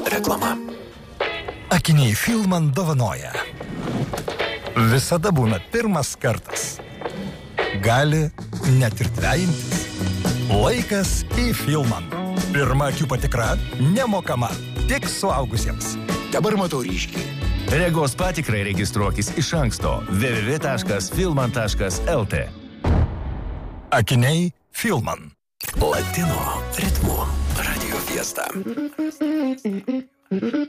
Reklama. Akiniai Filman dovanoja. Visada būna pirmas kartas. Gali net ir dvejintis. Laikas į Filman. Pirma akių patikra nemokama. Tik suaugusiems. Dabar matau ryškiai. Regos patikrai registruokis iš anksto www.filman.lt. Akiniai Filman. Latino ritmu Radio Fiesta.